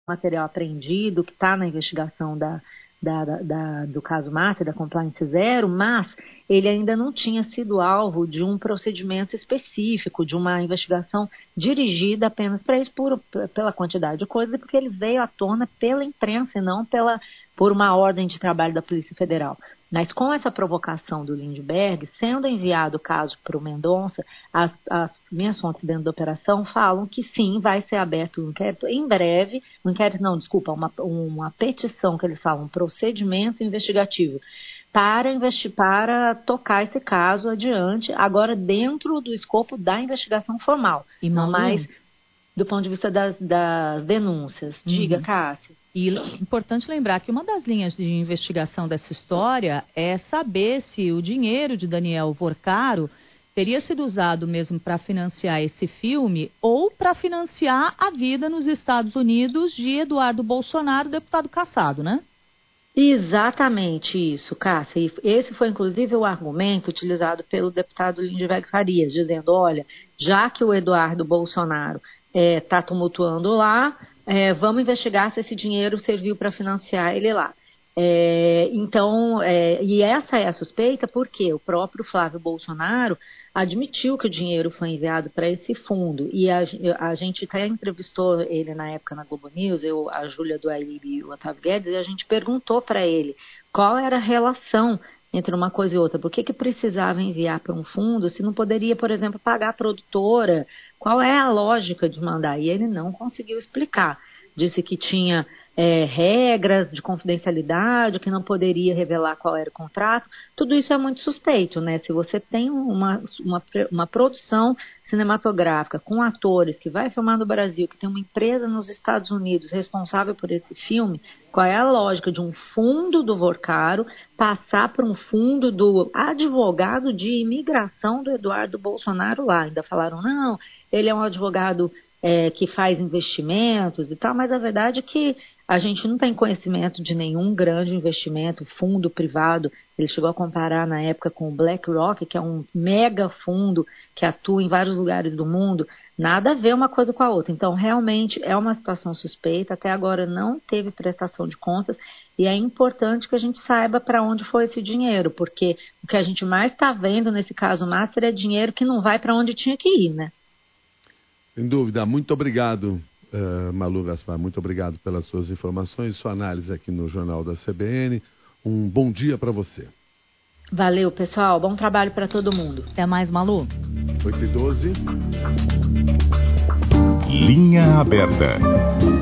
material apreendido, que está na investigação do caso Master, da Compliance Zero, mas ele ainda não tinha sido alvo de um procedimento específico, de uma investigação dirigida apenas para isso, pela quantidade de coisas, e porque ele veio à tona pela imprensa e não por uma ordem de trabalho da Polícia Federal. Mas com essa provocação do Lindbergh, sendo enviado o caso para o Mendonça, as minhas fontes dentro da operação falam que sim, vai ser aberto um inquérito em breve, uma petição que eles falam, um procedimento investigativo, para tocar esse caso adiante, agora dentro do escopo da investigação formal, e não mais do ponto de vista das denúncias. Diga, Cássia. E é importante lembrar que uma das linhas de investigação dessa história é saber se o dinheiro de Daniel Vorcaro teria sido usado mesmo para financiar esse filme ou para financiar a vida nos Estados Unidos de Eduardo Bolsonaro, deputado cassado, né? Exatamente isso, Cássia. E esse foi, inclusive, o argumento utilizado pelo deputado Lindbergh Farias, dizendo, olha, já que o Eduardo Bolsonaro está tumultuando lá, vamos investigar se esse dinheiro serviu para financiar ele lá. E essa é a suspeita porque o próprio Flávio Bolsonaro admitiu que o dinheiro foi enviado para esse fundo, e a gente até entrevistou ele na época na Globo News, a Júlia do Ailib e o Otávio Guedes, e a gente perguntou para ele qual era a relação entre uma coisa e outra, por que precisava enviar para um fundo se não poderia, por exemplo, pagar a produtora, qual é a lógica de mandar, e ele não conseguiu explicar, disse que tinha regras de confidencialidade, que não poderia revelar qual era o contrato. Tudo isso é muito suspeito, né? Se você tem uma produção cinematográfica com atores que vai filmar no Brasil, que tem uma empresa nos Estados Unidos responsável por esse filme, qual é a lógica de um fundo do Vorcaro passar para um fundo do advogado de imigração do Eduardo Bolsonaro lá? Ainda falaram, não, ele é um advogado que faz investimentos e tal, mas a verdade é que a gente não tem conhecimento de nenhum grande investimento, fundo privado. Ele chegou a comparar na época com o BlackRock, que é um mega fundo que atua em vários lugares do mundo. Nada a ver uma coisa com a outra. Então, realmente é uma situação suspeita. Até agora não teve prestação de contas e é importante que a gente saiba para onde foi esse dinheiro, porque o que a gente mais está vendo nesse caso Master é dinheiro que não vai para onde tinha que ir, né? Sem dúvida. Muito obrigado, Malu Gaspar. Muito obrigado pelas suas informações, sua análise aqui no Jornal da CBN. Um bom dia para você. Valeu, pessoal. Bom trabalho para todo mundo. Até mais, Malu. 8h12. Linha aberta.